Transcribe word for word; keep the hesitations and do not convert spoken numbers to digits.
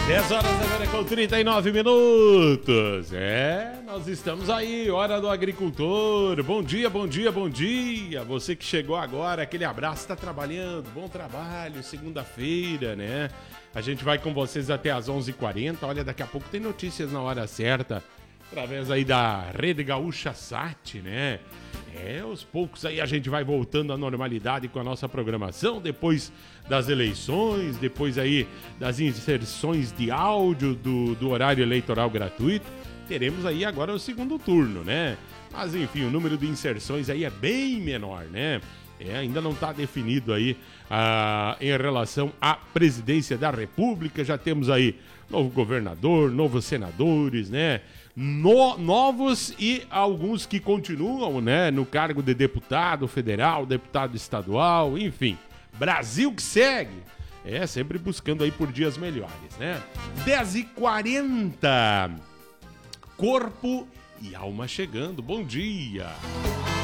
dez horas agora com trinta e nove minutos. É, nós estamos aí, hora do agricultor. Bom dia, bom dia, bom dia. Você que chegou agora, aquele abraço, tá trabalhando, bom trabalho, segunda-feira, né? A gente vai com vocês até às onze e quarenta. Olha, daqui a pouco tem notícias na hora certa, através aí da Rede Gaúcha Sat, né? É, aos poucos aí a gente vai voltando à normalidade com a nossa programação, depois das eleições, depois aí das inserções de áudio do, do horário eleitoral gratuito. Teremos aí agora o segundo turno, né? Mas enfim, o número de inserções aí é bem menor, né? É, ainda não está definido aí ah, em relação à presidência da República. Já temos aí novo governador, novos senadores, né? No, novos e alguns que continuam, né? No cargo de deputado federal, deputado estadual, enfim. Brasil que segue. É, sempre buscando aí por dias melhores, né? dez e quarenta. Corpo e alma chegando. Bom dia.